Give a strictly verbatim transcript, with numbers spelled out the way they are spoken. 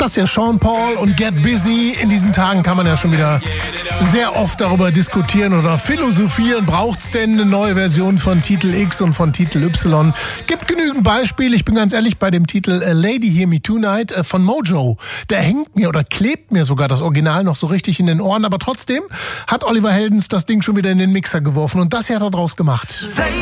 Das hier Sean Paul und Get Busy. In diesen Tagen kann man ja schon wieder sehr oft darüber diskutieren oder philosophieren. Braucht es denn eine neue Version von Titel X und von Titel Y? Gibt genügend Beispiele. Ich bin ganz ehrlich, bei dem Titel Lady Hear Me Tonight von Mojo, der hängt mir oder klebt mir sogar das Original noch so richtig in den Ohren. Aber trotzdem hat Oliver Heldens das Ding schon wieder in den Mixer geworfen und das hier hat er draus gemacht.